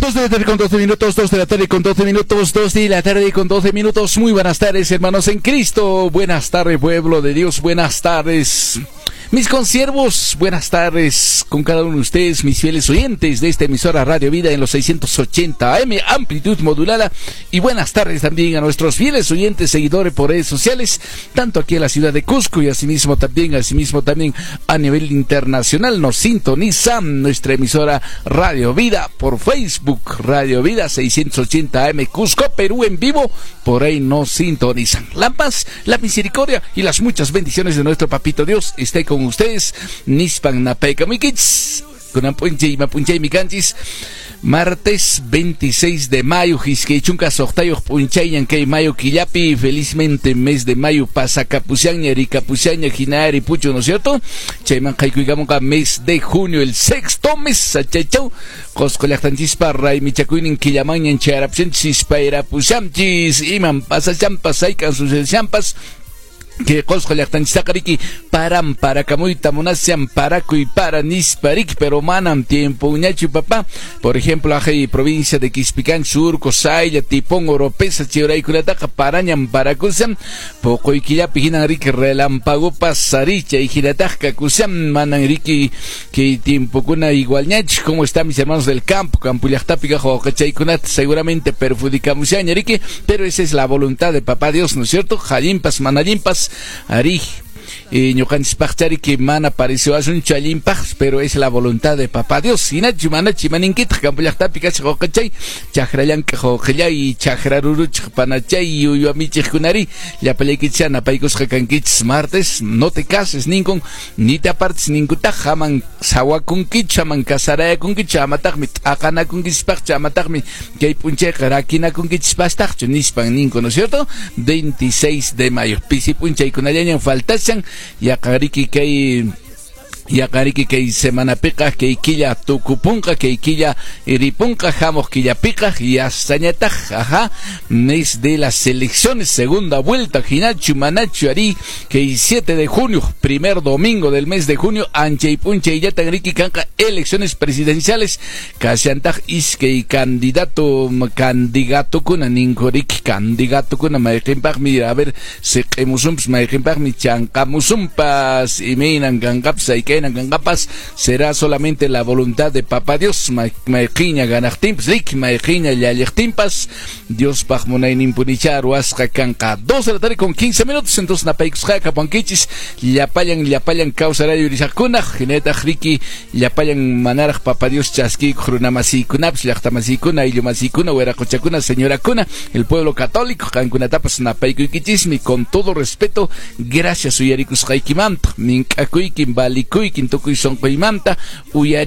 2 de la tarde con 12 minutos, 2 de la tarde con 12 minutos, 2 de la tarde con 12 minutos. Muy buenas tardes, hermanos en Cristo. Buenas tardes, pueblo de Dios. Buenas tardes, mis consiervos. Buenas tardes con cada uno de ustedes, mis fieles oyentes de esta emisora Radio Vida en los 680 AM, amplitud modulada. Y buenas tardes también a nuestros fieles oyentes, seguidores por redes sociales, tanto aquí en la ciudad de Cusco y asimismo también a nivel internacional. Nos sintonizan nuestra emisora Radio Vida por Facebook, Radio Vida 680 AM Cusco, Perú en vivo. Por ahí nos sintonizan. La paz, la misericordia y las muchas bendiciones de nuestro Papito Dios esté con ustedes. Nispan Napeka Mikits, con Ampunche y Mapunche y Micanchis. Martes 26 de mayo, Jisquechunca Soctayo Punchayan que mayo Quillapi, felizmente mes de mayo pasa Capuchaña, Ricapuchaña, Jinari, Pucho, ¿no es cierto? Chayman Kaikuigamonga, mes de junio, el sexto mes, Sachachau, Coscolactanchispa, Ray Michacuinin, Quillamañan, Charapchenchis, Pairapuchamchis, Iman Pasachampas, Saikan sus champas. Que cosco llaqtanchisaqariki param para camuita monasian paracuy para nisparik pero manam tiempo uñachu papá. Por ejemplo, ajay provincia de Quispicán, Surco, Saylla, Tipón, Oropesa, Chioraycunataca, Parañam, Paracusam, poco y quillapijinan riki relampago pasaricha y giratajca cusam manan riki que tiempo cuna igual ñach. ¿Cómo están mis hermanos del campo? Campuyactapica, Jocachaycunat, seguramente perjudicamos ya riki, pero esa es la voluntad de papá Dios, ¿no es cierto? Jalimpas, manallimpas, Ari, ñocanchis pachari que mana pareció hace un chalimpas, pero es la voluntad de papá Dios. Sinachi manachi maninquita, campuyactapica, Jocachay, Chajrayanca, Jocayay, Chajraruruch, Panachay, y Uyamichicunari, ya pelequichana, paicos jacanquits, martes, no te cases ningún, ni te apartes ninguta, jaman, sawakunquicha, man casaraya kunquicha, matagmi, akana kunquispachcha, matagmi, que hay puncheja, rakina kunquispachtacho, nispan ninco, ¿no es cierto? 26 de mayo, pisi puncha y kunayañan faltachan. Yakariki que semana pica que quilla tucupunca que quilla iripunca jamos quilla pica y astañata, ajá, mes de las elecciones, segunda vuelta, Hinachu Manachu Ari, que 7 de junio, primer domingo del mes de junio, anche y punche y yatangriki canca, elecciones presidenciales, casiantaj isque candidato kuna ninkorik, candidato kuna maejimpag, mira, a ver, se emusumps maejimpag mi chancamusumpas y meinan gangapsa y Gangapas, será solamente la voluntad de papá Dios. Maejiña ganachtimpas, rik maejiña yalechtimpas, Dios pajmonay nimpunichar huasca canca. 2 de la tarde con 15 minutos, entonces napaixja capanquichis, llapayan causará yurisacuna, geneta riki, llapayan manaraj papá Dios chasqui, crunamasicunaps, llachtamasicuna, illomasicuna, hueracochacuna, señora cuna, el pueblo católico, cancunatapas napaicuiquichismi, con todo respeto, gracias uyaricus jaikimant, mincacuiquim balikuy, Quintoco y Soncoimanta, Uyari.